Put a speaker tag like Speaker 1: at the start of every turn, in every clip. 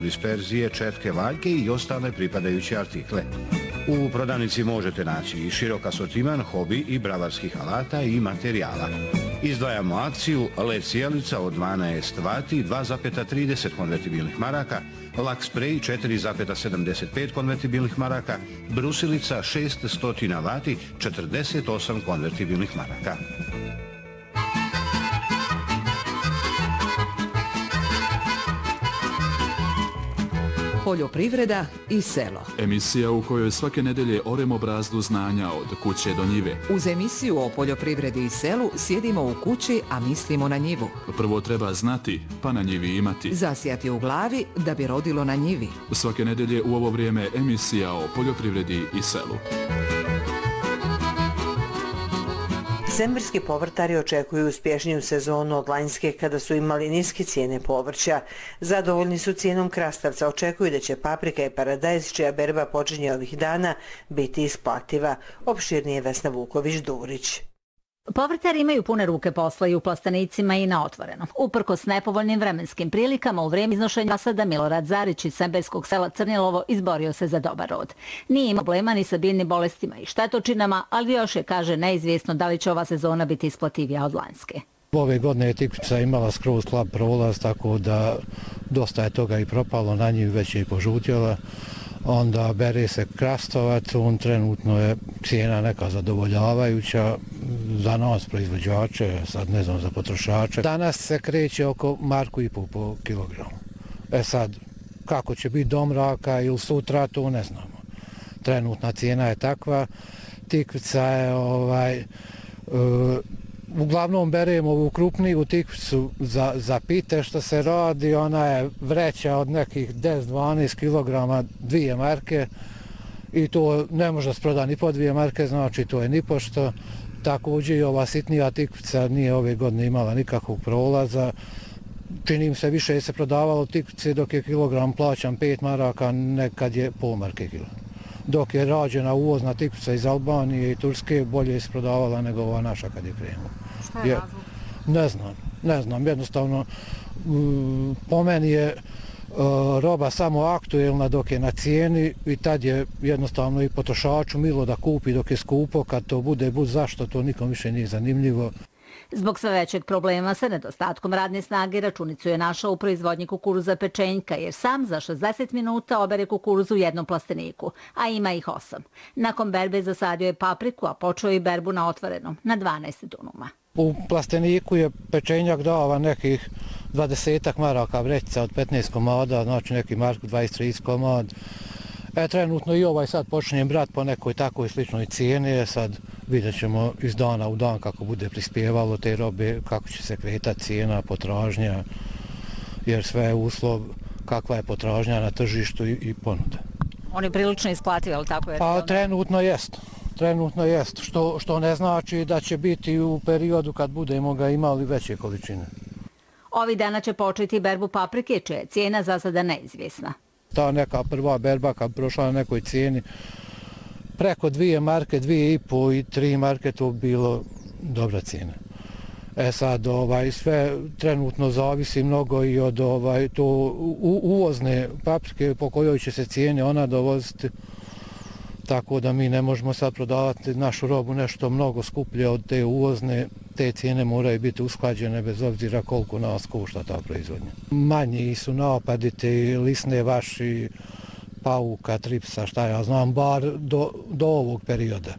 Speaker 1: disperzije, četke, valjke i ostale pripadajuće artikle. U prodavnici možete naći i širok asortiman hobi i bravarskih alata i materijala. Izdvajamo akciju LED sijalica od 12 vati 2,30 konvertibilnih maraka, lak sprej 4,75 konvertibilnih maraka, brusilica 600 vati 48 konvertibilnih maraka.
Speaker 2: Poljoprivreda i selo.
Speaker 3: Emisija u kojoj svake nedelje oremo brazdu znanja od kuće do njive.
Speaker 2: Uz emisiju o poljoprivredi i selu sjedimo u kući, a mislimo na njivu.
Speaker 3: Prvo treba znati, pa na njivi imati.
Speaker 2: Zasijati u glavi da bi rodilo na njivi.
Speaker 3: Svake nedelje u ovo vrijeme emisija o poljoprivredi i selu.
Speaker 4: Decembarski povrtari očekuju uspješniju sezonu od lanjske kada su imali niske cijene povrća. Zadovoljni su cijenom krastavca, očekuju da će paprika i paradajz, čija berba počinje ovih dana, biti isplativa. Opširnije Vesna Vuković-Durić.
Speaker 5: Povrtari imaju pune ruke posla i u plastenicima i na otvorenom. Uprkos nepovoljnim vremenskim prilikama, u vrijeme iznošenja zasada Milorad Zarić iz semberskog sela Crnjelovo izborio se za dobar rod. Nije imao problema ni sa biljnim bolestima i štetočinama, ali još je, kaže, neizvjesno da li će ova sezona biti isplativija od lanjske.
Speaker 6: Ove godine je tikvica imala skroz slab prolaz, tako da dosta je toga i propalo na njivi, već je i požutjela. Onda bere se krastavac, on trenutno je cijena neka zadovoljavajuća za nas proizvođače, sad ne znam za potrošače. Danas se kreće oko 1,5 po kilogramu. Sad, kako će biti do mraka ili sutra, to ne znamo. Trenutna cijena je takva, tikvica je uglavnom beremo ovu krupniju tikvicu za pite što se radi, ona je vreća od nekih 10-12 kg, 2 marke i to ne može se prodati ni po 2 marke, znači to je ni pošto. Također i ova sitnija tikvica nije ove godine imala nikakvog prolaza. Činim se više se prodavalo tikvice dok je kilogram plaćan 5 maraka, nekad je pol marke kilo. Dok je rađena uvozna tikvica iz Albanije i Turske, bolje se prodavala nego ova naša kad je krenula.
Speaker 5: Šta je razlog?
Speaker 6: Ne znam, jednostavno po meni je roba samo aktuelna dok je na cijeni i tad je jednostavno i potrošaču milo da kupi dok je skupo, kad to bude bud zašto, to nikom više nije zanimljivo.
Speaker 5: Zbog sve većeg problema sa nedostatkom radne snage računicu je našao u proizvodnji kukuruza pečenjka, jer sam za 60 minuta obere kukuruzu u jednom plasteniku, a ima ih 8. Nakon berbe zasadio je papriku, a počeo i berbu na otvorenom, na 12 dunuma.
Speaker 6: U plasteniku je pečenjak dava nekih 20 maraka vrećica od 15 komada, znači neki mark 20-30 komad. Trenutno i ovaj sad počinjem brat po nekoj takvoj sličnoj cijeni, sad vidjet ćemo iz dana u dan kako bude prispjevalo te robe, kako će se kretati cijena, potražnja, jer sve je uslov kakva je potražnja na tržištu i ponuda.
Speaker 5: On je prilično isplativ, ali tako je?
Speaker 6: Pa trenutno jest, što ne znači da će biti u periodu kad budemo ga imali veće količine.
Speaker 5: Ovih dana će početi berbu paprike, čija je cijena za sada neizvjesna.
Speaker 6: Ta neka prva berba kad prošla na nekoj cijeni preko 2 marke, 2,5 i 3 marke, to bilo dobra cijena. Sad sve trenutno zavisi mnogo i od uvozne paprike po kojoj će se cijene ona dovoziti. Tako da mi ne možemo sad prodavati našu robu nešto mnogo skuplje od te uvozne, te cijene moraju biti usklađene bez obzira koliko nas košta ta proizvodnja. Manji su napadi te lisne vaši, pauka, tripsa, šta ja znam, bar do ovog perioda.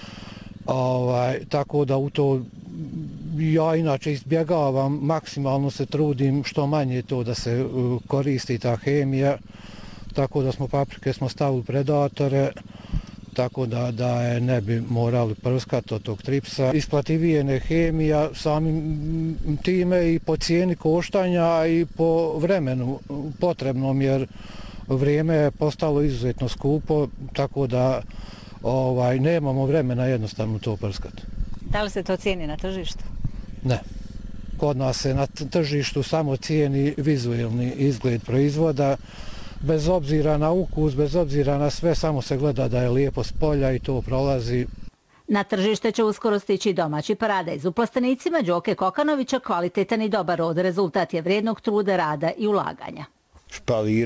Speaker 6: Tako da u to ja inače izbjegavam, maksimalno se trudim što manje to da se koristi ta hemija, tako da smo paprike stavili predatore, tako da je ne bi morali prskati od tog tripsa. Isplativije ne hemija samim time i po cijeni koštanja i po vremenu potrebnom, jer vrijeme je postalo izuzetno skupo, tako da nemamo vremena jednostavno to prskati.
Speaker 5: Da li se to cijeni na tržištu?
Speaker 6: Ne. Kod nas se na tržištu samo cijeni vizualni izgled proizvoda, bez obzira na ukus, bez obzira na sve, samo se gleda da je lijepo s polja i to prolazi.
Speaker 5: Na tržište će uskoro stići domaći paradajz. U plastenicima Đoke Kokanovića kvalitetan i dobar rod, rezultat je vrijednog truda, rada i ulaganja.